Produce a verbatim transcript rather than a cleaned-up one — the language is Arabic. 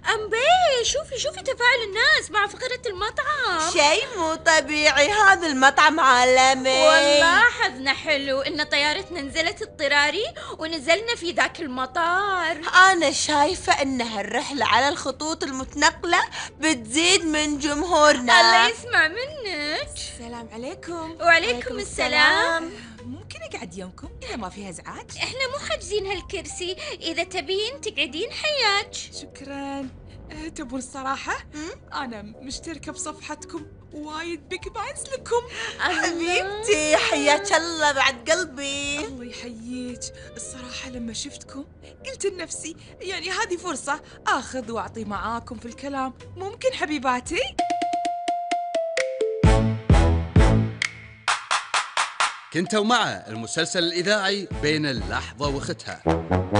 أمبي شوفي شوفي تفاعل الناس مع فقرة المطعم. شيء مو طبيعي، هذا المطعم عالمي. والله حظنا حلو إن طيارتنا نزلت اضطراري ونزلنا في ذاك المطار. أنا شايفة إن هالرحلة على الخطوط المتنقلة بتزيد من جمهورنا. الله يسمع منك. السلام عليكم. وعليكم السلام. ممكن أقعد يمكم إذا ما فيها إزعاج؟ إحنا مو حاجزين هالكرسي، إذا تبين تقعدين حياك. شكراً. أه، تبون الصراحة؟ أنا مشتركة بصفحتكم، وايد بيج فانز لكم. حبيبتي حياك الله بعد قلبي. الله يحييك. الصراحة لما شفتكم قلت لنفسي يعني هذه فرصة آخذ وأعطي معاكم في الكلام، ممكن حبيباتي؟ كنتوا مع المسلسل الإذاعي بين اللحظة وختها.